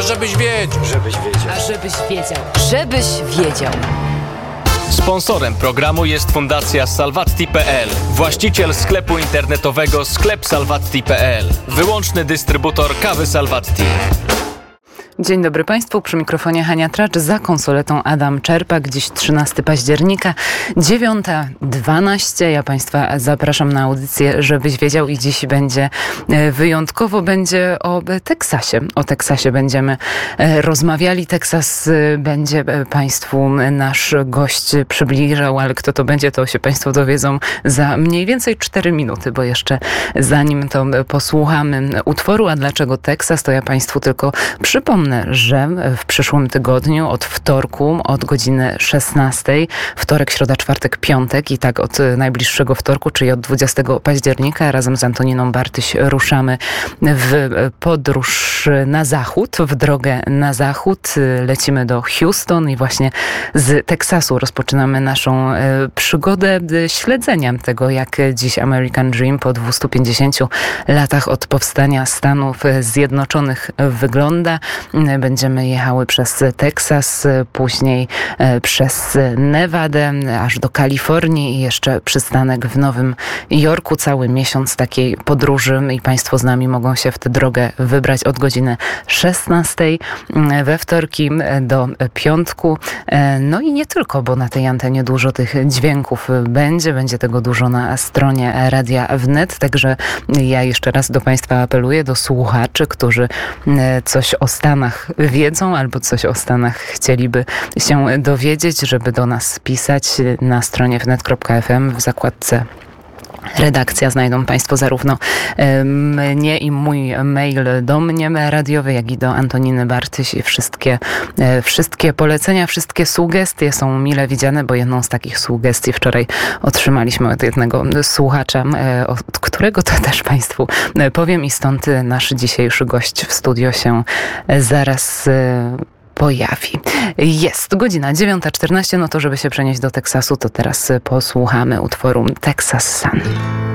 żebyś wiedział. A żebyś wiedział. Żebyś wiedział. Sponsorem programu jest Fundacja Salvatti.pl, właściciel sklepu internetowego sklepsalvatti.pl, wyłączny dystrybutor kawy Salvatti. Dzień dobry Państwu, przy mikrofonie Hania Tracz, za konsoletą Adam Czerpak. Dziś 13 października, 9:12. Ja Państwa zapraszam na audycję, żebyś wiedział, i dziś będzie wyjątkowo, będzie o Teksasie. O Teksasie będziemy rozmawiali. Teksas będzie Państwu nasz gość przybliżał, ale kto to będzie, to się Państwo dowiedzą za mniej więcej 4 minuty, bo jeszcze zanim to posłuchamy utworu, a dlaczego Teksas, to ja Państwu tylko przypomnę, że w przyszłym tygodniu od wtorku, od godziny 16, wtorek, środa, czwartek, piątek i tak od najbliższego wtorku, czyli od 20 października razem z Antoniną Bartyś ruszamy w podróż na zachód, w drogę na zachód. Lecimy do Houston i właśnie z Teksasu rozpoczynamy naszą przygodę śledzenia tego, jak dziś American Dream po 250 latach od powstania Stanów Zjednoczonych wygląda. Będziemy jechały przez Teksas, później przez Nevadę, aż do Kalifornii i jeszcze przystanek w Nowym Jorku. Cały miesiąc takiej podróży i Państwo z nami mogą się w tę drogę wybrać od godziny 16 we wtorki do piątku. No i nie tylko, bo na tej antenie dużo tych dźwięków będzie tego dużo na stronie Radia Wnet, także ja jeszcze raz do Państwa apeluję, do słuchaczy, którzy coś o Stanach wiedzą albo coś o Stanach chcieliby się dowiedzieć, żeby do nas pisać na stronie wnet.fm w zakładce redakcja. Znajdą Państwo zarówno mnie i mój mail do mnie radiowy, jak i do Antoniny Bartyś i wszystkie polecenia, wszystkie sugestie są mile widziane, bo jedną z takich sugestii wczoraj otrzymaliśmy od jednego słuchacza, od którego to też Państwu powiem, i stąd nasz dzisiejszy gość w studio się zaraz pojawi. Jest godzina 9:14, no to żeby się przenieść do Teksasu, to teraz posłuchamy utworu Texas Sun.